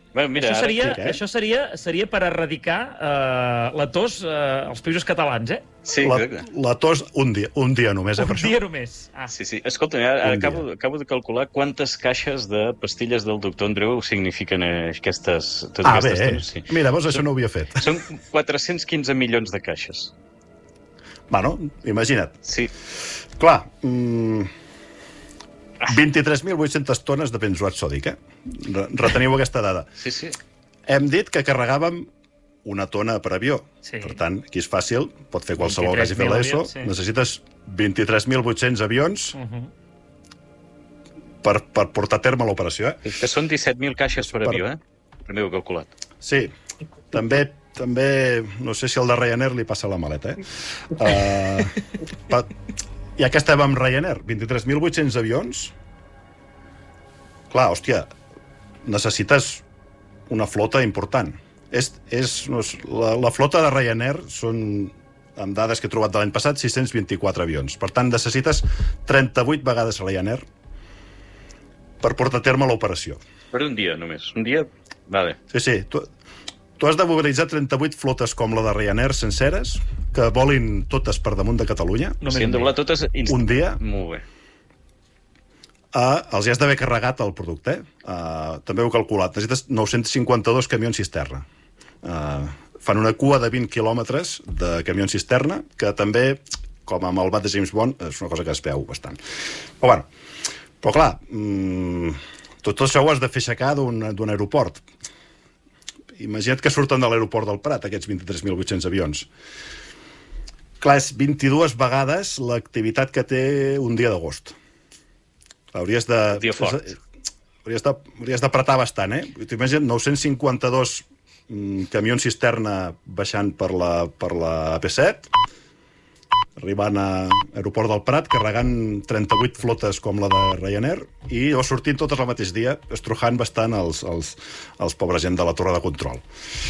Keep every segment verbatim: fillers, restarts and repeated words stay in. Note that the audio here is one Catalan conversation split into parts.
Bueno, mira, això seria, ara... això seria, seria per erradicar uh, la tos uh, als països catalans, eh? Sí, la, la tos un dia, un dia només, eh, un per això. Un dia només. Ah. Sí, sí. Escolta, ara acabo, acabo de calcular quantes caixes de pastilles del doctor Andreu signifiquen aquestes... Ah, aquestes bé, tones, sí. Mira, vos això no ho havia fet. Són quatre-cents quinze milions de caixes. Bueno, imagina't. Sí. Clar, mmm, vint-i-tres mil vuit-centes tones de benzoat sòdic, eh? Reteniu aquesta dada. Sí, sí. Hem dit que carregàvem una tona per avió. Sí. Per tant, aquí és fàcil, pot fer qualsevol que hagi fet l'ESO. Sí. Necessites vint-i-tres mil vuit-cents avions uh -huh. per, per portar a terme l'operació, eh? Que són disset mil caixes per, Per- avió, eh? També ho he calculat. Sí, també, també, no sé si el de Ryanair li passa la maleta, eh? Uh, pa, ja que estem amb Ryanair, vint-i-tres mil vuit-cents avions, clar, hòstia, necessites una flota important. És, és, no, és, la, la flota de Ryanair són, amb dades que he trobat de l'any passat, sis-cents vint-i-quatre avions. Per tant, necessites trenta-vuit vegades Ryanair per portar a terme l'operació. Per un dia, només. Un dia... Vale. Sí, sí. Tu, tu has de mobilitzar trenta-vuit flotes com la de Ryanair senceres, que volin totes per damunt de Catalunya. No si hem de volar totes... Inst... Un dia. Molt bé. Uh, els hi has d'haver carregat el producte. Eh? Uh, també ho he calculat. Necessites nou-cents cinquanta-dos camions cisterna. Uh, fan una cua de vint quilòmetres de camions cisterna, que també, com amb el bat de James Bond, és una cosa que es veu bastant. Però, bueno, però clar, mmm, tot això ho has de fer aixecar d'un aeroport. Imagina't que surten de l'aeroport del Prat, aquests vint-i-tres mil vuit-cents avions. Clar, és vint-i-dues vegades l'activitat que té un dia d'agost. Hauries de... Un dia fort. Hauries de, hauries d'apretar bastant, eh? T'imagina't nou-cents cinquanta-dos mm, camions cisterna baixant per la, per la A P set, arribant a l'aeroport del Prat, carregant trenta-vuit flotes com la de Ryanair, i llavors sortint totes al mateix dia, estrujant bastant els, els, els pobres gent de la torre de control.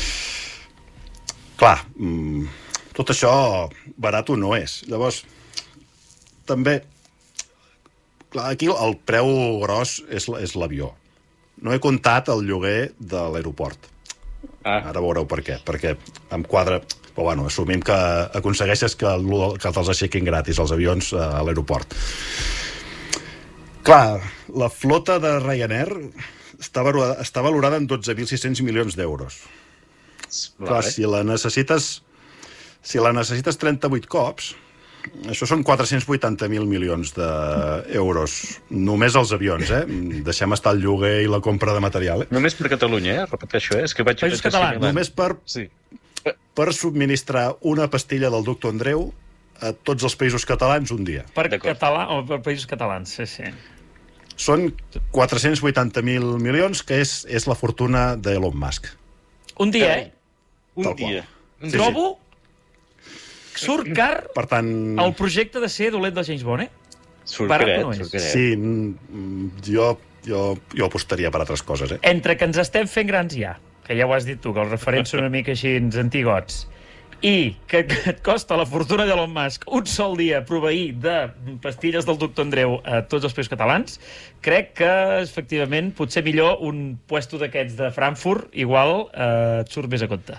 Clar, mmm, tot això barat no és. Llavors, també, clar, aquí el preu gros és, és l'avió. No he comptat el lloguer de l'aeroport. Ah. Ara veureu per què. Perquè em quadra... Però, bueno, assumim que aconsegueixes que, que te'ls aixequin gratis, els avions, a l'aeroport. Clar, la flota de Ryanair està valorada, està valorada en dotze mil sis-cents milions d'euros. Vale. Clar, si la necessites... Si la necessites trenta-vuit cops, això són quatre-cents vuitanta mil milions d'euros. Només els avions, eh? Deixem estar el lloguer i la compra de material, eh? Només per Catalunya, eh? Repeteixo, eh? És que vaig... Països catalans. Només per... Sí. per subministrar una pastilla del doctor Andreu a tots els països catalans un dia. Per català o per països catalans, sí, sí. Són quatre-cents vuitanta mil milions, que és, és la fortuna d'Elon Musk. Un dia, eh? Un dia. Sí, trobo que surt car per tant... el projecte de ser dolent de James Bond, eh? Surt caret, no surt caret. Sí, jo, jo, jo apostaria per altres coses, eh? Entre que ens estem fent grans ja, que ja ho has dit tu, que els referents són una mica així antigots, i que et costa la fortuna d'Elon Musk un sol dia proveir de pastilles del doctor Andreu a tots els països catalans, crec que, efectivament, potser millor un puesto d'aquests de Frankfurt, igual eh, et surt més a compte.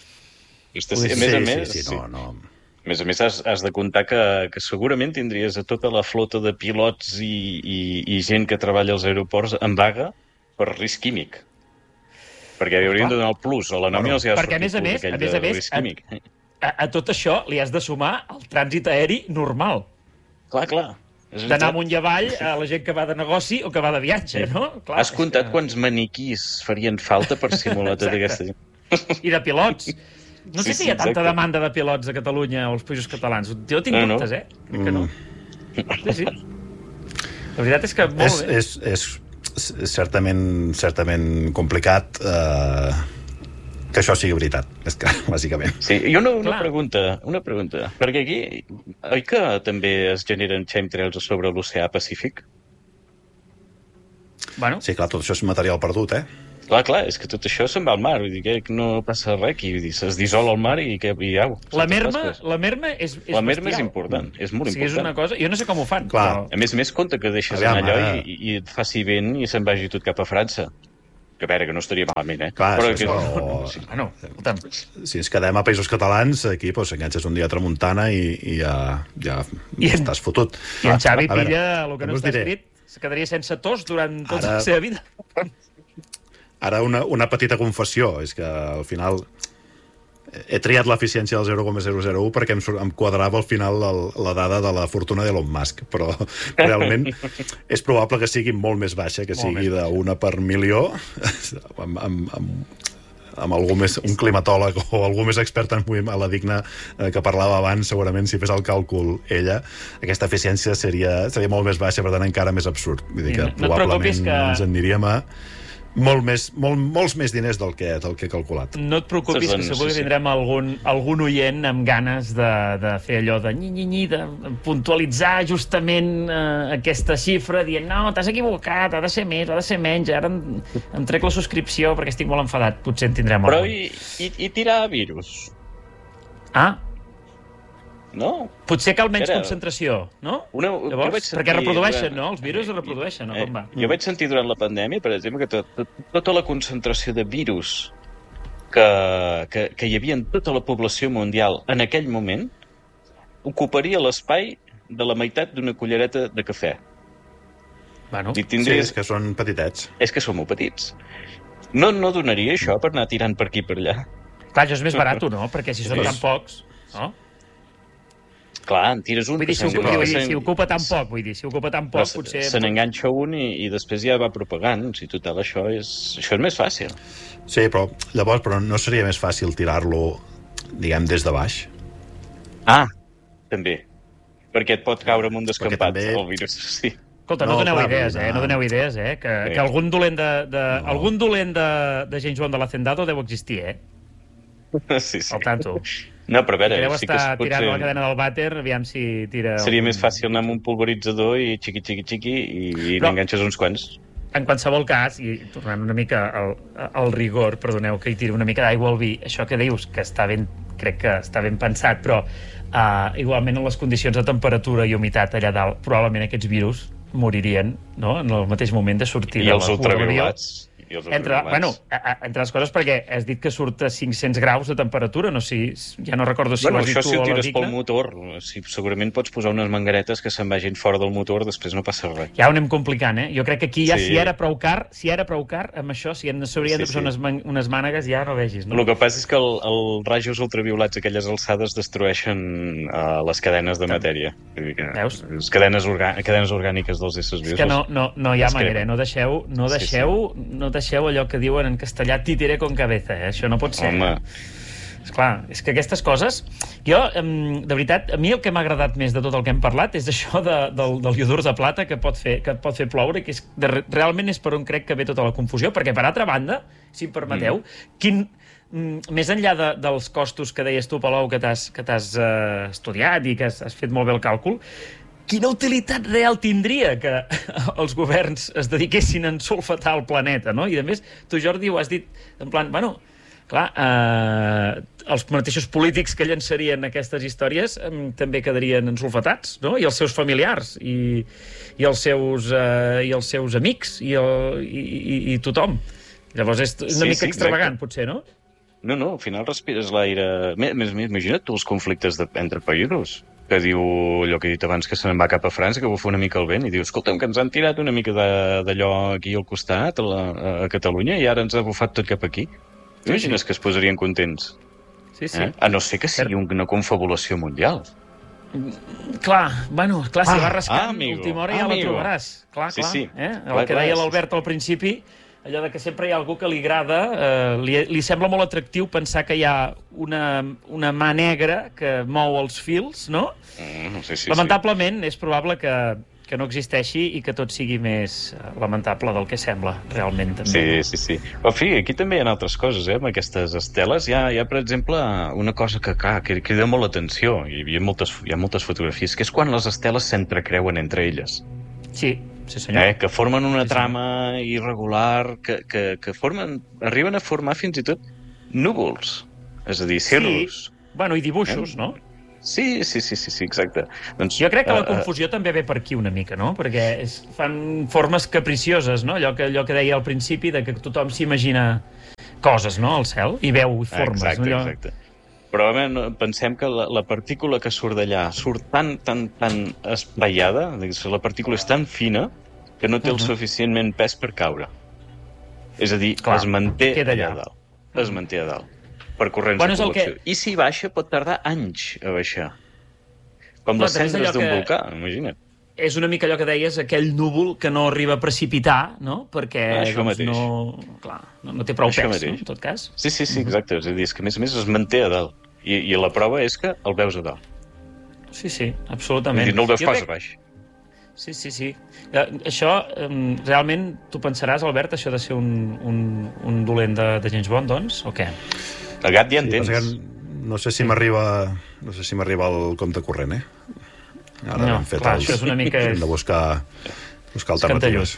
Sí, sí, a més a més, sí, sí, no, no. A més a més, has, has de comptar que, que segurament tindries a tota la flota de pilots i, i, i gent que treballa als aeroports en vaga per risc químic. Perquè haurien de donar el plus, o la nòmina els hi ha perquè, a més a més, a més, a més a, a, a tot això li has de sumar el trànsit aeri normal. Clar, clar. D'anar amunt i avall a la gent que va de negoci o que va de viatge, no? Clar, has comptat que... quants maniquís farien falta per simular tota aquesta gent? I de pilots. No sé sí, si hi ha tanta exacte. demanda de pilots a Catalunya o als països catalans. Jo tinc no, dubtes, no. eh? Crec que no. Sí, sí. La veritat és que molt és, bé. És, és, és certament, certament complicat eh, que això sigui veritat, és que, bàsicament. Sí, i una, una pregunta, una pregunta. Perquè aquí, oi que també es generen chemtrails sobre l'oceà Pacífic? Bueno. Sí, clar, tot això és material perdut, eh? Clar, clar, és que tot això se'n va al mar, vull dir que no passa res aquí, vull dir, es dissol al mar i, que, i au. La merma, la merma és, és La merma bestial. és important, és molt o sigui, important. És una cosa... Jo no sé com ho fan. Clar. Però... A més a més, compte que deixes Aviam, anar allò ara... i, i et faci vent i se'n vagi tot cap a França. Que a veure, que no estaria malament, eh? Clar, Però això, que... o... Sí, bueno, escolta'm. Si ens quedem a països catalans, aquí doncs, enganxes un dia a tramuntana i, i ja, ja I en- estàs fotut. I en Xavi A veure, pilla el que no us està diré. escrit, se quedaria sense tos durant tota Ara- la seva vida. Ara una, una petita confessió, és que al final he triat l'eficiència del zero coma zero zero u perquè em, sur- em quadrava al final el, la dada de la fortuna d'Elon Musk, però realment és probable que sigui molt més baixa, que Molt sigui més d'una per milió, amb, amb, amb, amb algú més, un climatòleg o algú més expert en moviment, a la Digna eh, que parlava abans, segurament si fes el càlcul ella, aquesta eficiència seria, seria molt més baixa, per tant encara més absurd. Vull dir que No et probablement preocupis que- ens en aniríem a molt més, molt, molts més diners del que, del que he calculat. No et preocupis, Doncs, que segur sí, que sí. tindrem algun, algun oient amb ganes de, de fer allò de nyi-nyi-nyi, de puntualitzar justament eh, aquesta xifra, dient, no, t'has equivocat, ha de ser més, ha de ser menys, ara em, em trec la subscripció perquè estic molt enfadat. Potser en tindrem Però algun. i, i, i tirar virus, Ah, no? potser cal menys Era- concentració, no? Una, jo Llavors, vaig sentir perquè reprodueixen, durant- no? Els virus es reprodueixen, no? Eh, Com va? jo vaig sentir durant la pandèmia, per exemple, que tot, tot, tota la concentració de virus que, que, que hi havia en tota la població mundial en aquell moment ocuparia l'espai de la meitat d'una cullereta de cafè. Bueno, I Sí, tindries... és que són petitets. És que som molt petits. No, no donaria això per anar tirant per aquí i per allà? clar, això és més barat, no? Perquè si són Sí. tan pocs, no? Clar, en tires un... Vull dir, si, que ocupa, se'n- vull dir, se'n- si ocupa tan poc, vull dir, si ocupa tan però poc, se- potser... Se n'enganxa un i, i després ja va propagant. Si total, això és, això és més fàcil. Sí, però llavors però no seria més fàcil tirar-lo, diguem, des de baix? Ah, també. Perquè et pot caure amb un Perquè descampat, també- el virus. Sí. Escolta, no, No, doneu clar, idees, eh? no. No doneu idees, eh? Que, Sí. que algun dolent de, de, No. algun dolent de, de gent Joan de l'Hacendado deu existir, eh? Sí, sí. Al tanto. No, però a veure, Que deu sí que estar potser tirant la cadena del vàter, aviam si tira... seria un- més fàcil anar amb un pulveritzador i xiqui, xiqui, xiqui i, i Però- n'enganxes uns quants. En qualsevol cas, i tornant una mica al, al rigor, perdoneu que hi tiri una mica d'aigua al vi, això que dius, que està ben, crec que està ben pensat, però uh, igualment en les condicions de temperatura i humitat allà dalt, probablement aquests virus moririen, no?, en el mateix moment de sortir I de els la cua de l'avió. ultraviolats. I els Entre, ultraviolats. bueno, a, a, entre les coses perquè has dit que surt a cinc-cents graus de temperatura, no sé, si, ja no recordo si Bueno, ho has dit això tu si ho o la tires pel Digna. motor, si, segurament pots posar unes mangaretes que se'n vagin fora del motor, després no passa res. Ja ho anem complicant, eh? Jo crec que aquí ja, Sí. si era prou car, si era prou car, amb això, si en s'haurien Sí, de posar sí. unes, man- unes mànegues, ja no vegis, no? El que passa és que el, el rajos ultraviolats a aquelles alçades destrueixen uh, les cadenes de matèria. Vull dir que Veus? Les cadenes, orga cadenes orgàniques dels éssers És vius. que no, no, no hi ha es manera, cremen. eh? No deixeu, no Sí, deixeu, no deixeu allò que diuen en castellà títere con cabeza, eh? Això no pot ser. Home, Esclar, és que aquestes coses... Jo, em, de veritat, a mi el que m'ha agradat més de tot el que hem parlat és això de, del, del iodur de plata que pot fer, que pot fer ploure, que és, de, realment és per on crec que ve tota la confusió, perquè, per altra banda, si em permeteu, mm. quin, mm, més enllà de, dels costos que deies tu, Palou, que t'has que t'has eh, estudiat i que has, has fet molt bé el càlcul, quina utilitat real tindria que els governs es dediquessin a ensulfatar el planeta, no? I, a més, tu, Jordi, ho has dit en plan, bueno, clar, eh, els mateixos polítics que llançarien aquestes històries eh, també quedarien ensulfatats, no? I els seus familiars, i, i, els, seus, eh, i els seus amics, i, el, i, i, i tothom. Llavors és una Sí, mica sí, extravagant, exacte. potser, no? no, no, al final respires l'aire... Més, més, més, imagina't tu els conflictes de, entre països, que diu allò que he dit abans, que se n'en va cap a França, que bufa una mica el vent, i diu, escolta'm, que ens han tirat una mica d'allò aquí al costat, a, la, a Catalunya, i ara ens ha bufat tot cap aquí. Sí, Imagines sí. que es posarien contents? Sí, sí. Eh? A no ser que sigui Cert. una confabulació mundial. Clar, bueno, clar, si Ah, vas rascant, ah, amigo, l'última hora ja amigo. la trobaràs. Clar, Sí, clar. sí. Eh? El Clar, que clar, deia sí, l'Albert al principi, allò de que sempre hi ha algú que li agrada, eh, li, li sembla molt atractiu pensar que hi ha una, una mà negra que mou els fils, no? Mm, sí, sí, Lamentablement, és probable que, que no existeixi i que tot sigui més eh, lamentable del que sembla, realment, també. Sí, sí, sí. Però, en fi, aquí també hi ha altres coses, eh? Amb aquestes esteles hi ha, hi ha per exemple, una cosa que, clar, que crida molt l'atenció, i hi havia moltes, hi ha moltes fotografies, que és quan les esteles s'entrecreuen entre elles. Sí, sí senyor. Eh? Que formen una Sí, trama irregular, que, que, que formen, arriben a formar fins i tot núvols, és a dir, cirrus. Bueno, i dibuixos, no? Sí, sí, sí, sí, sí, exacte. Doncs, Jo crec que la uh, confusió uh, també ve per aquí una mica, no? Perquè és, fan formes capricioses, no? Allò que, allò que deia al principi, de que tothom s'imagina coses, no?, al cel, i veu formes. Exacte, no? Allò... exacte. Però home, pensem que la, la partícula que surt d'allà surt tan, tan, tan esplaiada, la partícula és tan fina que no té el Uh-huh. suficientment pes per caure. És a dir, Clar, es manté queda allà allà. dalt. Es manté a dalt. Per corrents Bueno, de és el convecció. que- I si baixa pot tardar anys a baixar. Com Clar, les també és cendres allò d'un que- volcà, imagina't. És una mica allò que deies, aquell núvol que no arriba a precipitar, no? Perquè Ah, això doncs, mateix. no, clar, no, no té prou Això pes, no? mateix. En tot cas. Sí, sí, sí, exacte. És a dir, és que a més a més es manté a dalt. I, i la prova és que el veus a dalt. Sí, sí, Vull absolutament. dir, no el veus Jo pas crec- a baix. Sí, sí, sí. Eh, això, eh, realment, tu pensaràs, Albert, això de ser un, un, un dolent de, de James Bond, doncs, o què? El gat ja en Sí, tens. passa que no sé si m'arriba no sé si m'arriba el compte corrent, eh? Ara No, hem fet clar, els... això és una mica- Hem de buscar, buscar alternatives.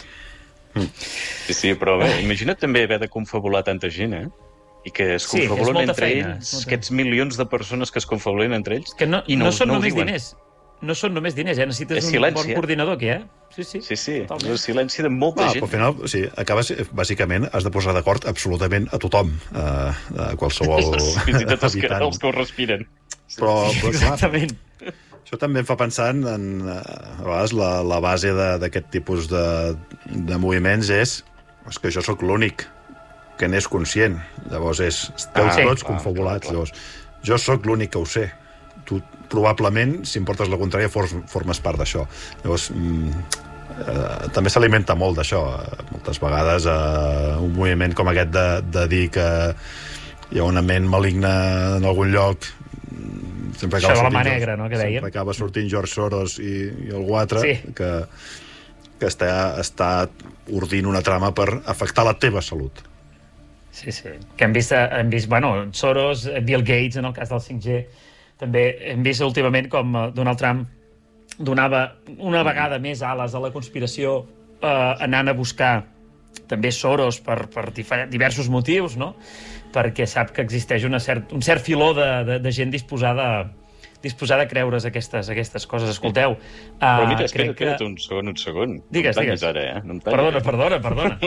Sí, sí, però bé, imagina't també haver de confabular tanta gent, eh? I que es Sí, és confabulen molta entre feina, ells, és molta- aquests milions de persones que es confabulen entre ells, Que no, i no, no, són no ho només diuen. diners. No són només diners, eh? Necessites És un silenci, bon eh? coordinador aquí, eh? Sí, sí. Sí, sí, Totalment. el silenci de molta Ah, gent. però al final, sí, acabes, bàsicament, has de posar d'acord absolutament a tothom, a, a qualsevol Fins i tot els que, habitant. els que ho respiren. Però, però clar, Exactament. això també em fa pensar en, en a vegades, la, la base de- d'aquest tipus de, de moviments és, és que jo sóc l'únic que n'és conscient. Llavors és, esteu Ah, ah, sí. tots clar, confabulats. clar, clar. Llavors, jo sóc l'únic que ho sé. Tu, probablement, si em portes la contrària, for, formes part d'això. Llavors, mm, eh, també s'alimenta molt d'això. Eh, moltes vegades eh, un moviment com aquest de, de dir que hi ha una ment maligna en algun lloc, mm, sempre Això de la sortint mà George- negra, no?, que dèiem. sempre acaba sortint George Soros i, i algú altre Sí. que, que està, està ordint una trama per afectar la teva salut. Sí, sí. Que hem vist, hem vist, bueno, Soros, Bill Gates, en el cas del cinc G, també hem vist últimament com eh, Donald Trump donava una vegada més ales a la conspiració, eh, anant a buscar també Soros per, per difer- diversos motius, no? Perquè sap que existeix una cert, un cert filó de, de, de gent disposada disposada a creure's aquestes, aquestes coses. Escolteu, uh, Però mira, espera't, crec que... espera't un segon, un segon. Digues, no em tallis digues. ara, eh? No em tallis. Perdona, perdona, perdona.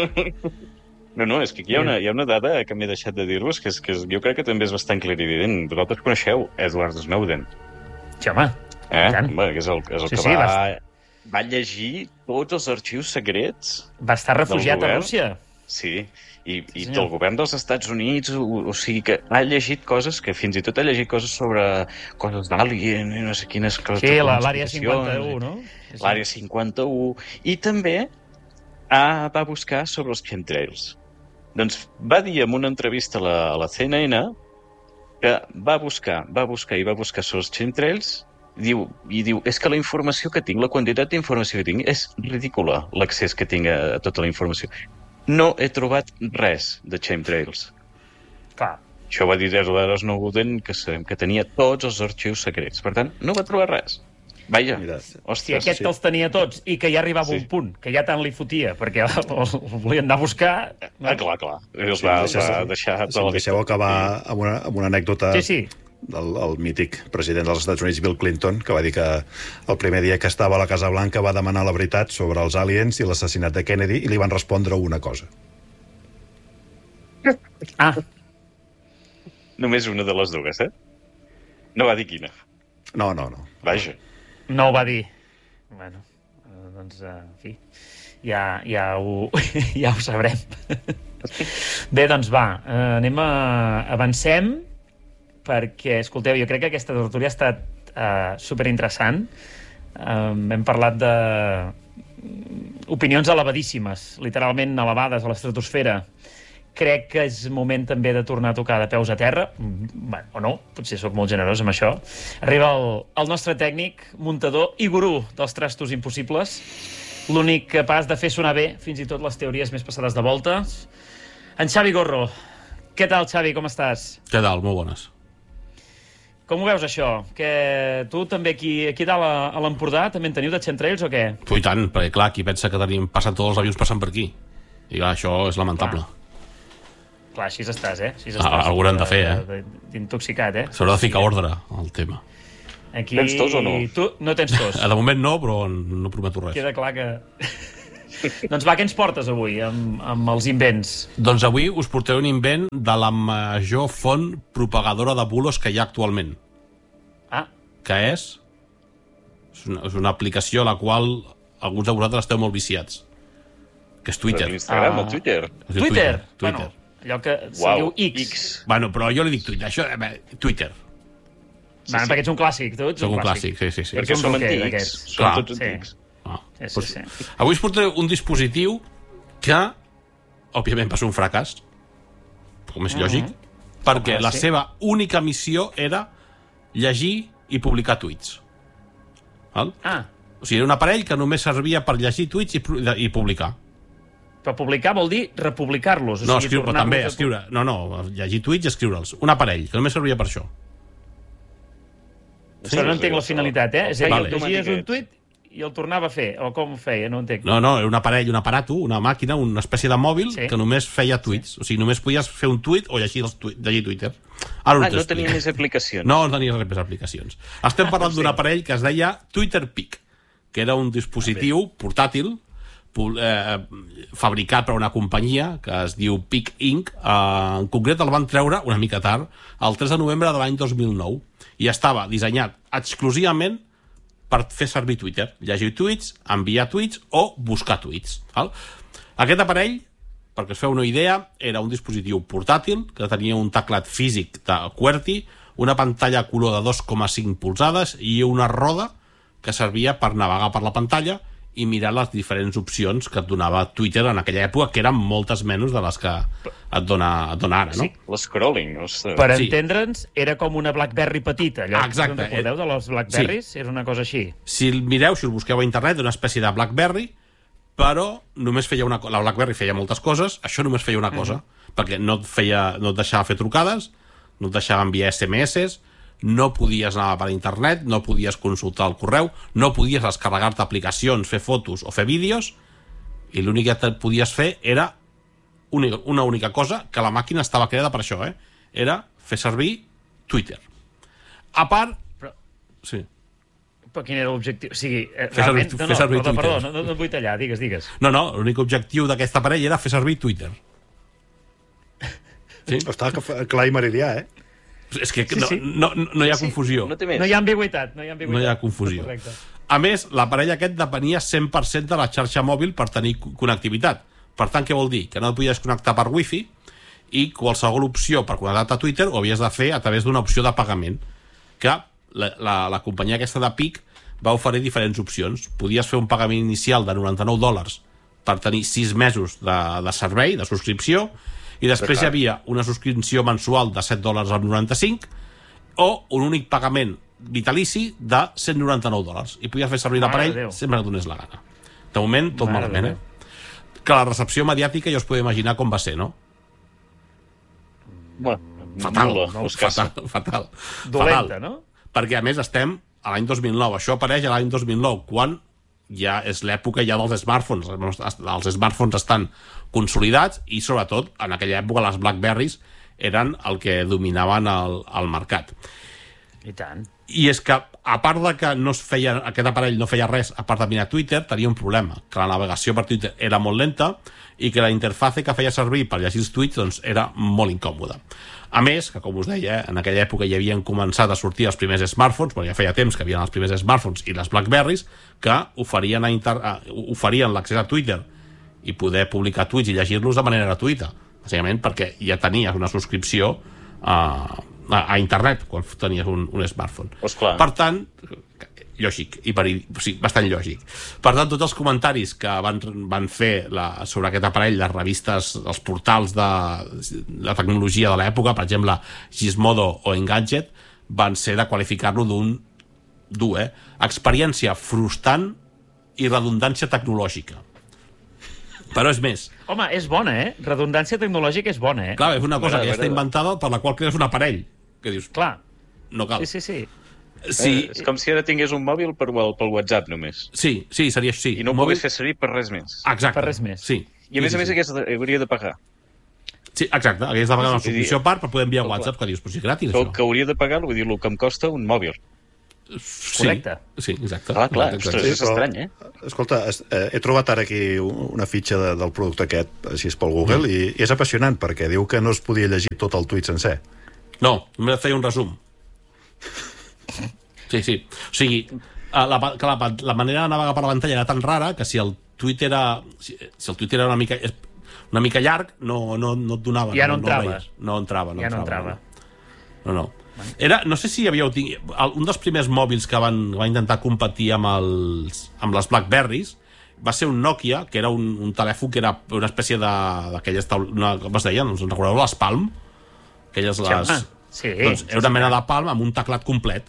No, no, és que aquí hi ha una, hi ha una dada que m'he deixat de dir-vos que, és, que és, jo crec que també és bastant clarivident. Vosaltres coneixeu Edward Snowden, Sí, home, eh? I tant. Home, que és el, és el Sí, que sí, va, vas- va llegir tots els arxius secrets. va estar refugiat a govern? Rússia. Sí, i, Sí, i senyor. del govern dels Estats Units, o, o sigui que ha llegit coses, que fins i tot ha llegit coses sobre coses d'Alien i no sé quines coses. Sí, de la- l'àrea conspiracions, cinquanta-u, no? Sí, sí. L'àrea cinquanta-u, i també ah, va buscar sobre els chemtrails. Doncs va dir en una entrevista a la, a la C N N que va buscar, va buscar i va buscar sobre els chemtrails, diu, i diu, és que la informació que tinc, la quantitat d'informació que tinc, és ridícula, l'accés que tinc a, a tota la informació. No he trobat res de chemtrails. Clar. Això va dir Edward Snowden, que sabem que tenia tots els arxius secrets. Per tant, no va trobar res. Vaja, Mira, Si ostres. aquest sí. els tenia tots i que ja arribava Sí. a un punt, que ja tant li fotia, perquè el volien anar a buscar... Ah, clar, clar. Els Si va, em deixes- va deixar... si em deixeu acabar amb una, amb una anècdota Sí, sí. del el mític president dels Estats Units, Bill Clinton, que va dir que el primer dia que estava a la Casa Blanca va demanar la veritat sobre els aliens i l'assassinat de Kennedy i li van respondre una cosa. Ah, Només una de les dues, eh? No va dir quina. No, no, no. Vaja. no ho va dir. Bueno, eh, doncs, eh, en fi, ja, ja, ho, ja ho sabrem. Bé, doncs va, eh, anem a... Avancem, perquè, escolteu, jo crec que aquesta tertúlia ha estat eh, superinteressant. Eh, hem parlat de opinions elevadíssimes, literalment elevades a l'estratosfera. Crec que és moment també de tornar a tocar de peus a terra. Mm, Bé, o no, potser sóc molt generós amb això. Arriba el, el nostre tècnic, muntador i gurú dels trastos impossibles, l'únic capaç de fer sonar bé fins i tot les teories més passades de voltes. En Xavi Gorro. Què tal, Xavi, com estàs? Què tal? Molt bones. Com ho veus, això? Que tu també aquí, aquí dalt a, a l'Empordà també en teniu de chemtrails o què? Tu i tant, perquè clar, qui pensa que tenim passant tots els avions passant per aquí? I clar, això és lamentable. Clar. Clar, així estàs, eh? Així Ah, algú n'han de fer, eh? de- D'intoxicat, eh? S'haurà de ficar ordre al tema. Aquí... Tens tos o no? Tu no tens tos. De moment no, però no prometo res. Queda clar que... Doncs va, què ens portes avui amb, amb els invents? Doncs avui us portaré un invent de la major font propagadora de bulos que hi ha actualment. Ah. Que és? És una, és una aplicació a la qual alguns de vosaltres esteu molt viciats. Que és Twitter. Per Instagram Ah. o Twitter? Es diu Twitter? Twitter. Bueno, allò que se Uau, diu X. X. Bueno, però jo li dic Twitter. Això, eh, Twitter. Sí, bueno, sí. Perquè ets un clàssic, tu ets Soc un un clàssic. clàssic, sí, sí, sí. Perquè un som roquer antics. d'aquests. Som Clar. tots Sí. antics. Ah, Sí, sí, doncs, sí. avui us portaré un dispositiu que, òbviament, va ser un fracàs, com és lògic, perquè Ah, la sí? seva única missió era llegir i publicar tuits. Val? Ah, O sigui, era un aparell que només servia per llegir tuits i, pu- i publicar. però publicar vol dir republicar-los. O No, sigui, escriure, però també, tornar-los a pu- escriure. No, no, llegir tuits i escriure'ls. Un aparell que només servia per això. Però no entenc la finalitat, eh? És a dir, Vale. llegies un tuit i el tornava a fer, o com ho feia, no ho entenc. No, no, era un aparell, un aparato, una màquina, una espècie de mòbil Sí. que només feia tuits. O sigui, només podies fer un tuit o llegir, els tuit, llegir Twitter. Ara ho Ah, no t'explico. tenia més aplicacions. No, no tenia res més aplicacions. Estem parlant d'un aparell que es deia Twitter Peak, que era un dispositiu portàtil pu- eh, fabricat per una companyia que es diu Peak Incorporated. Eh, en concret el van treure una mica tard, el tres de novembre de l'any dos mil nou, i estava dissenyat exclusivament per fer servir Twitter, llegir tuits, enviar tuits o buscar tuits. Val? Aquest aparell, perquè us feu una idea, era un dispositiu portàtil que tenia un teclat físic de QWERTY, una pantalla a color de dos coma cinc polzades i una roda que servia per navegar per la pantalla i mirar les diferents opcions que et donava Twitter en aquella època, que eren moltes menys de les que et dona, et dona ara, no? Sí, l'escrolling. Ostres. Per Sí. entendre'ns, era com una BlackBerry petita. Allò, Ah, exacte. No recordeu de les BlackBerries? Sí. Era una cosa així. Si el mireu, si el busqueu a internet, una espècie de BlackBerry, però només feia una cosa. La BlackBerry feia moltes coses, això només feia una cosa, mm-hmm. perquè no et, feia, no et deixava fer trucades, no et deixava enviar esse eme esse, no podies anar per internet, no podies consultar el correu, no podies descarregar-te aplicacions, fer fotos o fer vídeos, i l'únic que et podies fer era una, una única cosa, que la màquina estava creada per això, eh? Era fer servir Twitter. A part... Però- Sí. Però quin era l'objectiu? O sigui, eh, Fer servir- realment... No, fer no, servir perdó, Twitter. perdó, no, no, no et vull tallar, digues, digues. No, no, l'únic objectiu d'aquest aparell era fer servir Twitter. Sí? Està clar i meridià, eh? És que Sí, no, sí. no, no hi ha Sí, confusió. No té més. No hi ha ambigüitat, no hi ha ambigüitat. No hi ha confusió. Correcte. A més, l'aparell aquest depenia cent per cent de la xarxa mòbil per tenir co- connectivitat. Per tant, què vol dir? Que no et podies connectar per wifi i qualsevol opció per connectar-te a Twitter ho havies de fer a través d'una opció de pagament, que la, la, la companyia aquesta de Peak va oferir diferents opcions. Podies fer un pagament inicial de noranta-nou dòlars per tenir sis mesos de, de servei, de subscripció, i després hi havia una subscripció mensual de set dòlars amb noranta-cinc o un únic pagament vitalici de cent noranta-nou dòlars. I podies fer servir Mare l'aparell de Déu. sempre que donés la gana. De moment, tot Mare de malament, Déu. eh? Que la recepció mediàtica ja us podeu imaginar com va ser, no? Bueno, Fatal, nul·la, no? escassa. fatal, fatal. Dolenta, fatal. no? Perquè, a més, estem a l'any dos mil nou. Això apareix a l'any dos mil nou, quan ja és l'època ja dels smartphones. Els smartphones estan consolidats i, sobretot, en aquella època les BlackBerries eren el que dominaven el, el mercat. I tant. I és que, a part de que no es feia, aquest aparell no feia res a part de mirar Twitter, tenia un problema, que la navegació per Twitter era molt lenta i que la interface que feia servir per llegir els tuits doncs, era molt incòmoda. A més, que com us deia, en aquella època ja havien començat a sortir els primers smartphones, perquè ja feia temps que havien els primers smartphones i les BlackBerries, que oferien, a inter... oferien l'accés a Twitter i poder publicar tuits i llegir-los de manera gratuïta, bàsicament perquè ja tenies una subscripció a, a, a internet quan tenies un, un smartphone. Pues clar. Per tant, lògic, i per, o sigui, bastant lògic. Per tant, tots els comentaris que van, van fer la, sobre aquest aparell, les revistes, els portals de la tecnologia de l'època, per exemple, Gizmodo o Engadget, van ser de qualificar-lo d'un dur, eh? Experiència frustrant i redundància tecnològica. Però és més. Home, és bona, eh? Redundància tecnològica és bona, eh? Clar, és una cosa M'agrada, que ja està m'agrada. inventada per la qual crees un aparell. Que dius, Clar. no cal. Sí, sí, sí. Sí, Eh, és com si ara tingués un mòbil per, pel WhatsApp només. sí, sí, seria així. I no ho Mòbil- pogués fer servir per res més. Exacte. Per res més. Sí. I a més sí, a més sí. hagués de, hauria de pagar. Sí, exacte. Hagués de pagar una Sí, sí, subscripció a part per poder enviar Clar. WhatsApp, que dius, però si és gratis, Que, això. que hauria de pagar, vull dir, el que em costa un mòbil. Sí, Correcte. sí, exacte. Ah, clar, Exacte. ostres, és estrany, eh? Escolta, es- eh, he trobat ara aquí una fitxa de, del producte aquest, així és pel Google, mm. i, i és apassionant, perquè diu que no es podia llegir tot el tuit sencer. No, només feia un resum. Sí, sí. O sigui, eh, la, que la, la manera de navegar per la pantalla era tan rara que si el tuit era, si, si el tuit era una mica, una mica llarg, no, no, no et donava. Ja no entrava. No, veies. no entrava. No Ja no entrava. entrava. No, no. Era, no sé si havíeu tingut... Un dels primers mòbils que van, van intentar competir amb, els, amb les Blackberries va ser un Nokia, que era un, un telèfon que era una espècie d'aquelles... Com es deien? Us en recordeu? Les Palm? Aquelles les... Sí, doncs sí, era una sí, mena sí. de Palm amb un teclat complet.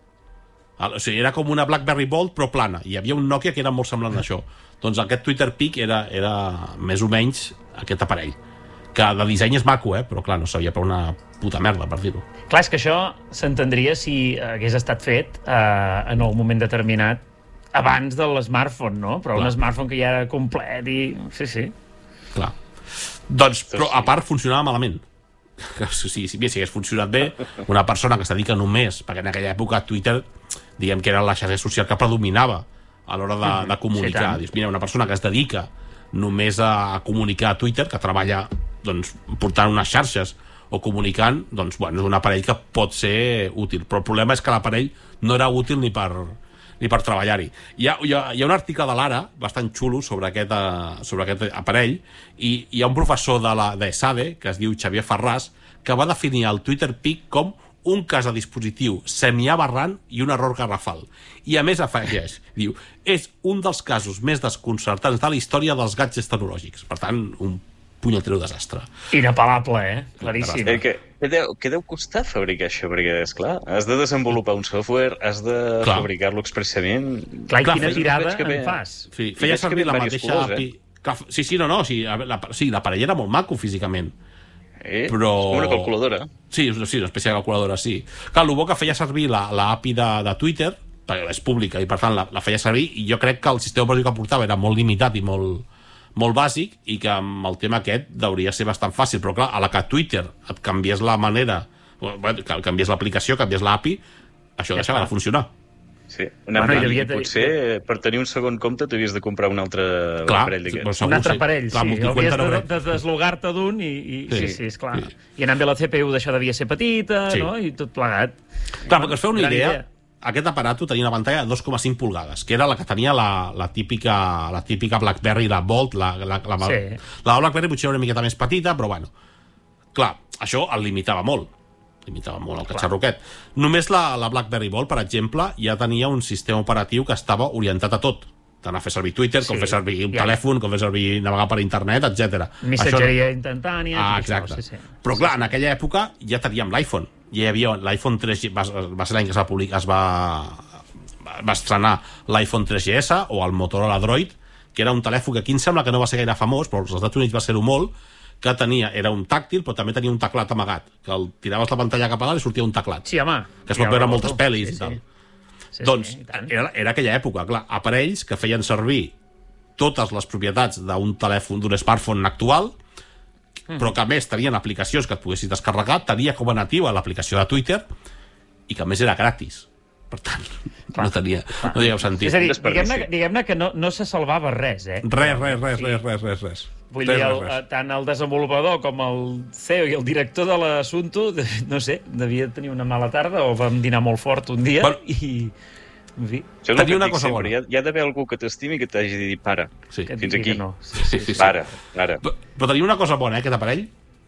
O sigui, era com una BlackBerry Bold, però plana. I hi havia un Nokia que era molt semblant a això. Doncs aquest Twitter Peak era, era més o menys aquest aparell. Que de disseny és maco, eh? Però clar, no sabia per una puta merda, per dir-ho. Clar, és que això s'entendria si hagués estat fet eh, en un moment determinat abans de l'smartphone, no? Però Clar. un smartphone que ja era complet i... Sí, sí. Clar. Doncs, però a part funcionava malament. Que, si, si, si hagués funcionat bé, una persona que es dedica només, perquè en aquella època Twitter, diguem que era la xarxa social que predominava a l'hora de, de comunicar. Sí, Dius, mira, una persona que es dedica només a comunicar a Twitter, que treballa doncs, portant unes xarxes o comunicant, doncs, bueno, és un aparell que pot ser útil. Però el problema és que l'aparell no era útil ni per, ni per treballar-hi. Hi ha, hi, ha, hi ha un article de l'Ara bastant xulo sobre aquest, uh, sobre aquest aparell, i hi ha un professor de la de ESADE, que es diu Xavier Ferràs, que va definir el Twitter Peak com un cas de dispositiu semiaberrant i un error garrafal. I a més afegeix, diu, és un dels casos més desconcertants de la història dels gadgets tecnològics. Per tant, un punyetero desastre. Inapel·lable, eh? Claríssim. Eh, que, que, deu, que deu costar fabricar això? Perquè, esclar, has de desenvolupar un software, has de Clar. fabricar-lo expressament... Clar, i Clar, quina veig- tirada veig que ve- en fas? Sí, I feia veig que servir ve la en diversos mateixa colors, A P I... Clar, sí, sí, no, no, sí, a veure, la, sí, l'aparell era molt maco físicament. Eh? Però- És com una calculadora. Sí, sí, una espècie de calculadora, sí. Clar, el bo que feia servir la, la A P I de, de Twitter, perquè és pública i per tant la, la feia servir, i jo crec que el sistema operatiu que portava era molt limitat i molt, molt bàsic, i que amb el tema aquest hauria ser bastant fàcil, però clar, a la que Twitter et canviés la manera, bueno, que canviés l'aplicació, canviés l'A P I, això Ja deixava està. de funcionar. Sí. Una, Bueno, i bueno, devia i tenir- potser per tenir un segon compte t'havies de comprar un altre Clar, aparell sí, d'aquests. però segur, Un altre sí. aparell, Clar, sí. multicuenta Hauries no de, crec. de deslogar-te d'un i, i... Sí, Sí, sí, esclar. sí. I anant bé la C P U d'això devia ser petita, Sí. no? I tot plegat. Clar, perquè us feu una Gran idea, idea. aquest aparato tenia una pantalla de dos coma cinc pulgades, que era la que tenia la, la, típica, la típica BlackBerry, la Bold, la, la, la, Sí. la BlackBerry potser era una miqueta més petita, però bueno. Clar, això el limitava molt. Limitava molt el catxarro aquest. Només la, la BlackBerry Bold, per exemple, ja tenia un sistema operatiu que estava orientat a tot. Tant a fer servir Twitter, com Sí, fer servir un ja. telèfon, com fer servir navegar per internet, etcètera. Missatgeria instantània... Ah, tot això, exacte. Sí, sí. Però clar, en aquella època ja teníem l'iPhone. Ja hi havia l'iPhone tres G, va, va ser l'any que es va, publicar, es va, va estrenar l'iPhone tres G S o el Motorola Droid, que era un telèfon que aquí em sembla que no va ser gaire famós, però als Estats Units va ser-ho molt, que tenia, era un tàctil, però també tenia un teclat amagat, que el tiraves la pantalla cap a dalt i sortia un teclat. Sí, home. Que es pot Ja veure ho en moltes noto. pel·lis Sí, i tal. Sí, sí, Doncs i tant. era, era aquella època, clar, aparells que feien servir totes les propietats d'un telèfon, d'un smartphone actual, Mm. però que a més tenien aplicacions que et poguessis descarregar, tenia com a nativa l'aplicació de Twitter i que a més era gratis. Per tant, Clar. no tenia, no tenia sentit. És a dir, Un desperdici. diguem-ne diguem que no, no se salvava res, eh? Res, res, res, Sí. res, res, res, res. Vull res, dir, el, res, res. tant el desenvolupador com el C E O i el director de l'assumpte, no sé, devia tenir una mala tarda o vam dinar molt fort un dia Bueno. i... En fi, Això és el Tenia que una et dic cosa sempre. bona. Hi ha, hi ha d'haver algú que t'estimi que t'hagi de dir para. Sí. que et Fins digui aquí. que no. Sí, Sí, sí, sí. Para, para. Però, però tenia una cosa bona, eh, aquest aparell,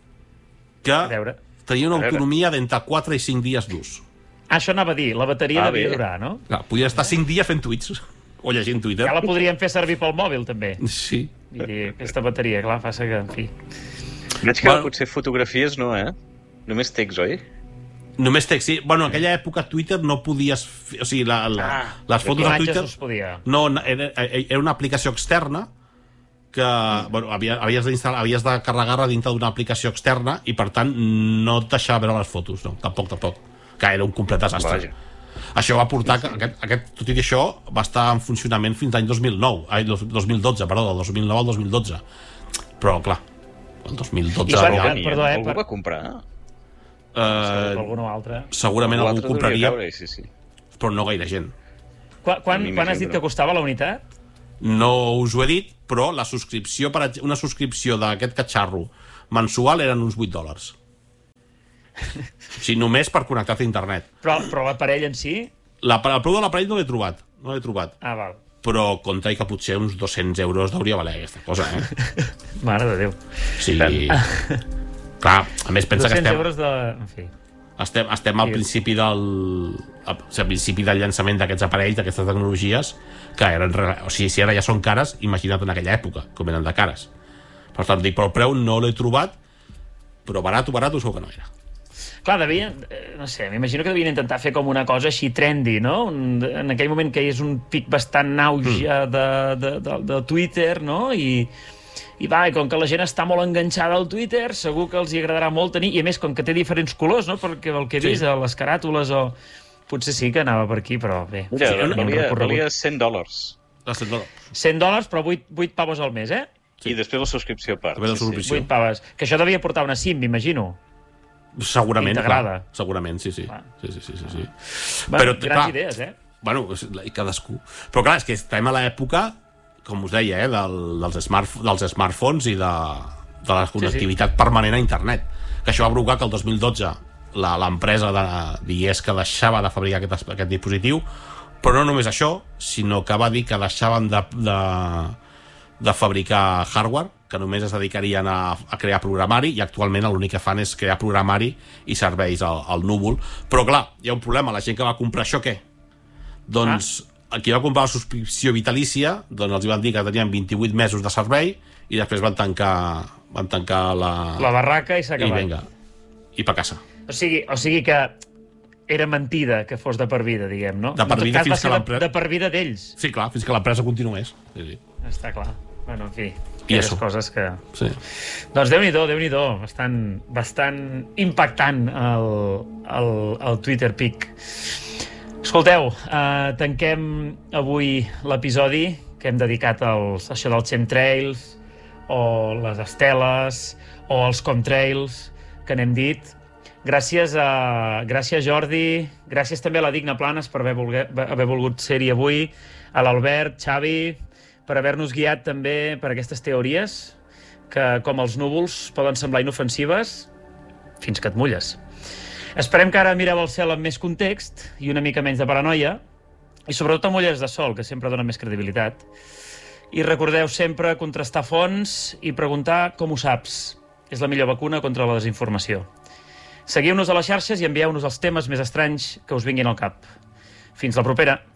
que A veure. tenia una A veure. autonomia d'entre quatre i cinc dies d'ús. Ah, això anava a dir, la bateria Ah, devia bé. durar, no? Clar, podia estar cinc dies fent tuits o llegint Twitter. Ja la podríem fer servir pel mòbil, també. Sí. Vull dir, aquesta bateria, clar, fa que, en fi... Veig que Bueno. potser fotografies no, eh? Només text, oi? Només text, sí. Bueno, en aquella època Twitter no podies... Fer, o sigui, la, la, Ah, les fotos de Imatges Twitter... no es podia. No, era, era una aplicació externa que bueno, havia, havies, d'instal·lar, havies de carregar-la dintre d'una aplicació externa i, per tant, no et deixava veure les fotos. No, tampoc, tampoc. Que era un complet desastre. Vaja. Això va portar que aquest, aquest, tot i això, va estar en funcionament fins l'any dos mil nou. Ai, dos, dos mil dotze, perdó, del dos mil nou al dos mil dotze. Però, clar, el dos mil dotze... I per- ja, Algú, perdó, eh, algú per- va comprar? eh, Alguna altra. segurament Algú algú altre compraria... devia caure, sí, sí. però no gaire gent. Quan, quan, quan has dit que costava la unitat? No us ho he dit, però la subscripció, per una subscripció d'aquest catxarro mensual eren uns vuit dòlars. O sigui, només per connectar-te a internet. Però, però l'aparell en si? La, el preu de l'aparell no l'he trobat, no l'he trobat. Ah, val. Però compta que potser uns dos-cents euros hauria valer aquesta cosa, eh? Mare de Déu. Sí. Clar, a més pensa que estem... euros de... En fi. Estem, estem al principi del... Al principi del llançament d'aquests aparells, d'aquestes tecnologies, que eren... O sigui, si ara ja són cares, imagina't en aquella època, com eren de cares. Per tant, dic, però el preu no l'he trobat, però barat o barat ho segur que no era. Clar, devien, no sé, m'imagino que devien intentar fer com una cosa així trendy, no? En aquell moment que és un pic bastant auge mm. de, de, de, de Twitter, no? I, i va, i com que la gent està molt enganxada al Twitter, segur que els hi agradarà molt tenir, i a més, com que té diferents colors, no? Perquè el que he vist, sí. a les caràtules o... Potser sí que anava per aquí, però bé. Ja, sí, valia, valia cent dòlars. cent dòlars. cent dòlars, però vuit pavos al mes, eh? Sí. I després la subscripció a part. Sí, sí. vuit paves. Que això devia portar una SIM, m'imagino. Segurament, clar, segurament, sí, sí. sí, sí, sí, sí. Bueno, però, grans clar, idees, eh? Bueno, cadascú. Però clar, és que estem a l'època, com us deia, eh, del, dels, smart, dels smartphones i de, de la connectivitat sí, sí. permanent a internet. Que això va provocar que el dos mil dotze l'empresa digués que deixava de fabricar aquest, aquest dispositiu, però no només això, sinó que va dir que deixaven de, de, de fabricar hardware, que només es dedicarien a, a crear programari, i actualment l'únic que fan és crear programari i serveis al, al núvol. Però clar, hi ha un problema, la gent que va comprar això, què? Doncs ah. qui va comprar la subscripció vitalícia, doncs els van dir que tenien vint-i-vuit mesos de servei i després van tancar, van tancar la... la barraca i s'ha acabat. I vinga, i pa casa. O sigui, o sigui que era mentida que fos de per vida, diguem, no? De per vida fins que l'empresa... De, de per vida d'ells. Sí, clar, fins que l'empresa continués. Sí, sí. Està clar. Bueno, en fi, aquelles coses que... Sí. Doncs Déu-n'hi-do, Déu-n'hi-do, bastant, bastant impactant el, el, el Twitter Peak. Escolteu, eh, tanquem avui l'episodi que hem dedicat als, a això dels chemtrails, o les esteles, o els comtrails, que n'hem dit. Gràcies a gràcies Jordi, gràcies també a la Digna Planes per haver, volgué, haver volgut ser-hi avui, a l'Albert, Xavi, per haver-nos guiat també per aquestes teories que, com els núvols, poden semblar inofensives fins que et mulles. Esperem que ara mireu el cel amb més context i una mica menys de paranoia, i sobretot amb ulleres de sol, que sempre dona més credibilitat. I recordeu sempre contrastar fonts i preguntar com ho saps. És la millor vacuna contra la desinformació. Seguiu-nos a les xarxes i envieu-nos els temes més estranys que us vinguin al cap. Fins la propera!